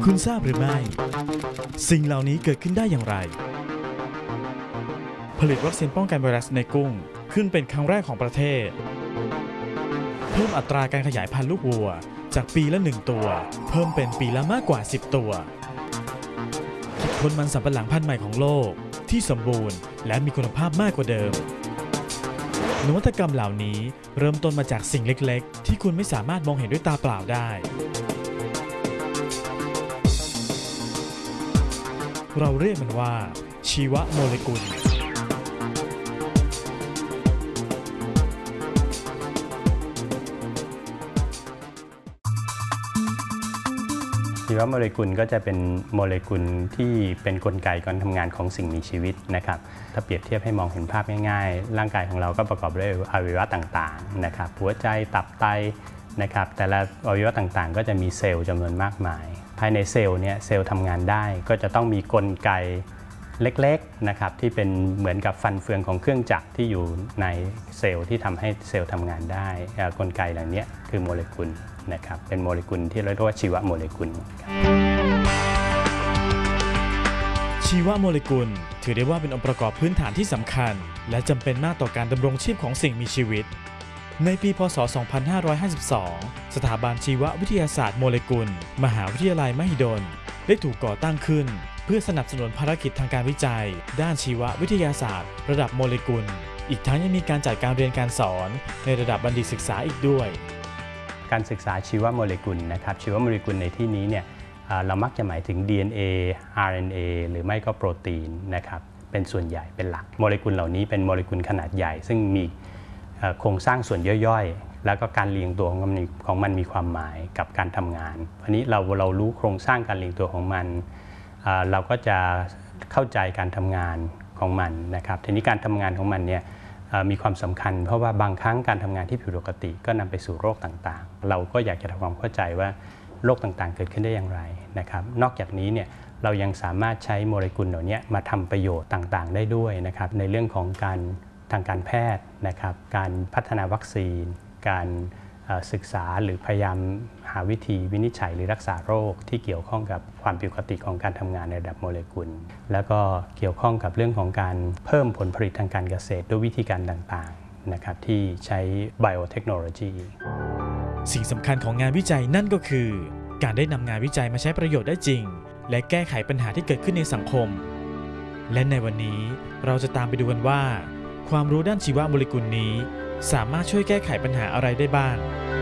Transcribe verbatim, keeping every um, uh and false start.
คุณทราบหรือไม่สิ่งเหล่านี้เกิดขึ้นได้อย่างไรผลิตวัคซีนป้องกันไวรัสในกุ้งขึ้นเป็นครั้งแรกของประเทศเพิ่มอัตราการขยายพันธุ์ลูกวัวจากปีละหนึ่งตัวเพิ่มเป็นปีละมากกว่าสิบตัวคิดค้นมันสำปะหลังพันธุ์ใหม่ของโลกที่สมบูรณ์และมีคุณภาพมากกว่าเดิมนวัตกรรมเหล่านี้เริ่มต้นมาจากสิ่งเล็กๆที่คุณไม่สามารถมองเห็นด้วยตาเปล่าได้เราเรียกมันว่าชีวโมเลกุลชีวโมเลกุลก็จะเป็นโมเลกุลที่เป็นกลไกการทำงานของสิ่งมีชีวิตนะครับถ้าเปรียบเทียบให้มองเห็นภาพง่ายๆร่างกายของเราก็ประกอบด้วยอวัยวะต่างๆนะครับหัวใจตับไตนะครับแต่ละอวัยวะต่างๆก็จะมีเซลล์จำนวนมากมายภายในเซลล์เนี่ยเซลล์ทำงานได้ก็จะต้องมีกลไกเล็กๆนะครับที่เป็นเหมือนกับฟันเฟืองของเครื่องจักรที่อยู่ในเซลล์ที่ทำให้เซลล์ทำงานได้กลไกเหล่านี้คือโมเลกุลนะครับเป็นโมเลกุลที่เรียกว่าชีวโมเลกุลชีวโมเลกุลถือได้ว่าเป็นองค์ประกอบพื้นฐานที่สำคัญและจำเป็นมากต่อการดำรงชีพของสิ่งมีชีวิตในปีพ.ศ. สองพันห้าร้อยห้าสิบสองสถาบันชีววิทยาศาสตร์โมเลกุลมหาวิทยาลัยมหิดลได้ถูกก่อตั้งขึ้นเพื่อสนับสนุนภารกิจทางการวิจัยด้านชีววิทยาศาสตร์ระดับโมเลกุลอีกทั้งยังมีการจัดการเรียนการสอนในระดับบัณฑิตศึกษาอีกด้วยการศึกษาชีวโมเลกุลนะครับชีวโมเลกุลในที่นี้เนี่ยเรามักจะหมายถึง ดี เอ็น เอ อาร์ เอ็น เอ หรือไม่ก็โปรตีนนะครับเป็นส่วนใหญ่เป็นหลักโมเลกุลเหล่านี้เป็นโมเลกุลขนาดใหญ่ซึ่งมีโครงสร้างส่วนย่อยๆแล้วก็การเรียงตัวของมันของมันมีความหมายกับการทำงานอันนี้เราเรารู้โครงสร้างการเรียงตัวของมันเราก็จะเข้าใจการทำงานของมันนะครับทีนี้การทำงานของมันเนี่ยมีความสำคัญเพราะว่าบางครั้งการทำงานที่ผิดปกติก็นำไปสู่โรคต่างๆเราก็อยากจะทำความเข้าใจว่าโรคต่างๆเกิดขึ้นได้อย่างไรนะครับนอกจากนี้เนี่ยเรายังสามารถใช้โมเลกุลเหล่านี้มาทำประโยชน์ต่างๆได้ด้วยนะครับในเรื่องของการทางการแพทย์นะครับการพัฒนาวัคซีนการศึกษาหรือพยายามหาวิธีวินิจฉัยหรือรักษาโรคที่เกี่ยวข้องกับความผิดปกติของการทำงานในระดับโมเลกุลแล้วก็เกี่ยวข้องกับเรื่องของการเพิ่มผลผลิตทางการเกษตรด้วยวิธีการต่างๆนะครับที่ใช้ไบโอเทคโนโลยีสิ่งสำคัญของงานวิจัยนั่นก็คือการได้นำงานวิจัยมาใช้ประโยชน์ได้จริงและแก้ไขปัญหาที่เกิดขึ้นในสังคมและในวันนี้เราจะตามไปดูกันว่าความรู้ด้านชีวโมเลกุลนี้สามารถช่วยแก้ไขปัญหาอะไรได้บ้าง